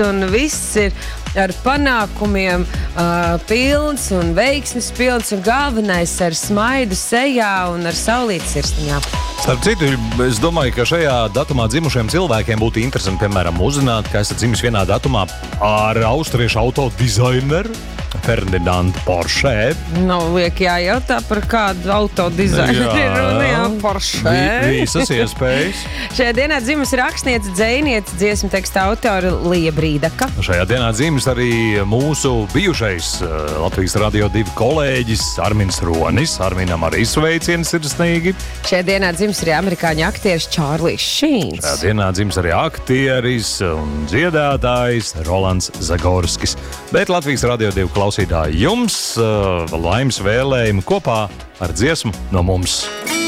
un viss ir ar panākumiem pilns un veiksmes pilns un galvenais ar smaidu sejā un ar saulītes sirsniņā. Starp citu, es domāju, ka šajā datumā dzimušiem cilvēkiem būtu interesanti, piemēram, uzzināt, ka esat dzimis vienā datumā ar austriešu autodizaineru Ferdinandu Porsche. Liek jājautā par kādu autodizaineru. Porsche. Visas iespējas. Šajā dienā dzimusi rakstniece, dzejniece, dziesmu teksta autora Lija Brīdaka. Šajā dienā dzimis arī mūsu bijušais Latvijas Radio 2 kolēģis Armins Ronis. Arminam arī sveicieni sirsnīgi. Šajā dienā dzimis arī amerikāņu aktieris Čārlis Šīns. Šajā dienā dzimis arī aktieris un dziedātājs Rolands Zagorskis. Bet Latvijas Radio 2 klausītāji, jums laimes vēlējumi kopā ar dziesmu no mums.